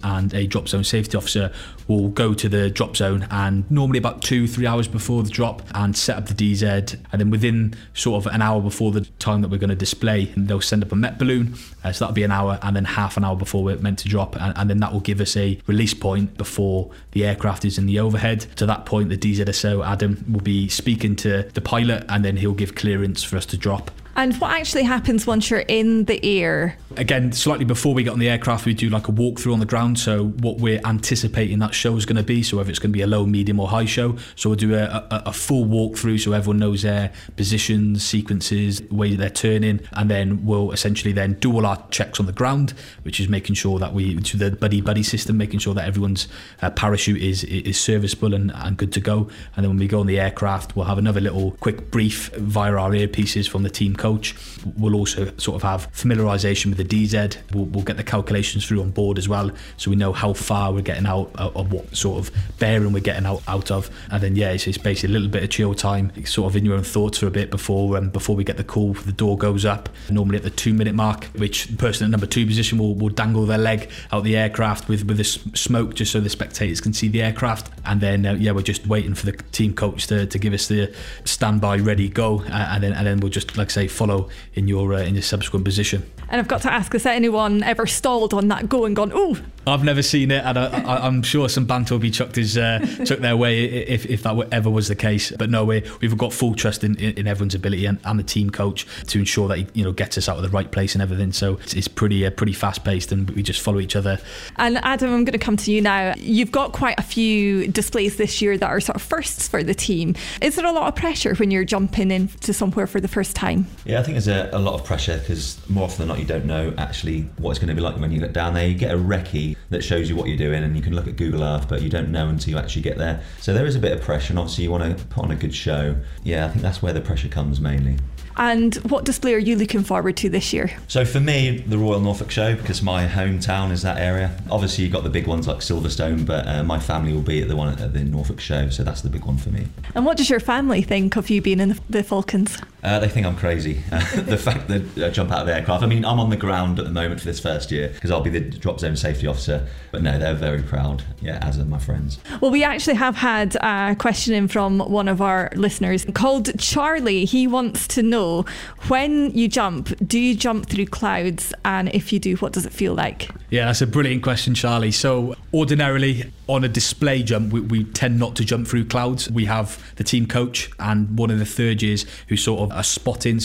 and a drop zone safety officer will go to the drop zone, and normally about 2-3 hours before the drop, and set up the DZ, and then within sort of an hour before the time that we're going to display, they'll send up a Met balloon, so that'll be an hour, and then half an hour before we're meant to drop, and then that will give us a release point before the aircraft is in the overhead. To that point, the DZSO Adam will be speaking to the pilot, and then he'll give clearance for us to drop. And what actually happens once you're in the air? Again, slightly before we get on the aircraft, we do like a walkthrough on the ground. So what we're anticipating that show is going to be, so whether it's going to be a low, medium or high show. So we'll do a full walkthrough so everyone knows their positions, sequences, the way they're turning. And then we'll essentially then do all our checks on the ground, which is making sure that we, to the buddy system, making sure that everyone's parachute is serviceable and good to go. And then when we go on the aircraft, we'll have another little quick brief via our earpieces from the team coach. We'll also sort of have familiarisation with the DZ. We'll get the calculations through on board as well, so we know how far we're getting out of what sort of bearing we're getting out of. And then it's basically a little bit of chill time, sort of in your own thoughts for a bit before we get the call. The door goes up normally at the 2-minute mark, which the person at number 2 position will dangle their leg out the aircraft with the smoke, just so the spectators can see the aircraft. And then we're just waiting for the team coach to give us the standby ready go, and then we'll just, like I say, follow in your subsequent position. And I've got to ask, has anyone ever stalled on that go and gone, ooh? I've never seen it, and I'm sure some banter will be chucked their way if that ever was the case. But no, we've got full trust in everyone's ability and the team coach to ensure that he gets us out of the right place and everything. So it's pretty fast paced, and we just follow each other. And Adam, I'm going to come to you now. You've got quite a few displays this year that are sort of firsts for the team. Is there a lot of pressure when you're jumping into somewhere for the first time? Yeah, I think there's a lot of pressure, because more often than not you don't know actually what it's going to be like when you get down there. You get a recce that shows you what you're doing, and you can look at Google Earth, but you don't know until you actually get there. So there is a bit of pressure, and obviously you want to put on a good show. Yeah, I think that's where the pressure comes mainly. And what display are you looking forward to this year? So for me, the Royal Norfolk Show, because my hometown is that area. Obviously you've got the big ones like Silverstone, but my family will be at the one at the Norfolk Show, so that's the big one for me. And what does your family think of you being in the Falcons? They think I'm crazy. The fact that I jump out of the aircraft. I mean, I'm on the ground at the moment for this first year because I'll be the drop zone safety officer. But no, they're very proud, as are my friends. Well, we actually have had a question in from one of our listeners called Charlie. He wants to know, when you jump, do you jump through clouds? And if you do, what does it feel like? Yeah, that's a brilliant question, Charlie. So ordinarily on a display jump, we tend not to jump through clouds. We have the team coach and one of the third years who sort of are spotting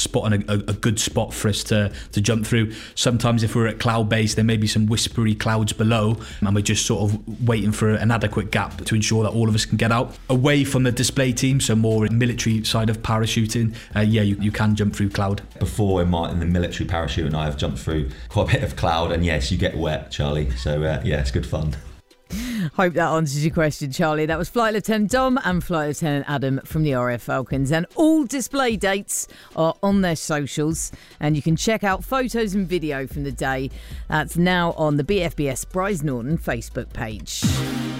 a good spot for us to jump through. Sometimes if we're at cloud base, there may be some whispery clouds below, and we're just sort of waiting for an adequate gap to ensure that all of us can get out. Away from the display team, so more military side of parachuting, you can jump through cloud. Before in the military parachute, and I have jumped through quite a bit of cloud, and yes, you get wet, Charlie. So it's good fun. Hope that answers your question, Charlie. That was Flight Lieutenant Dom and Flight Lieutenant Adam from the RAF Falcons. And all display dates are on their socials, and you can check out photos and video from the day. That's now on the BFBS Brize Norton Facebook page.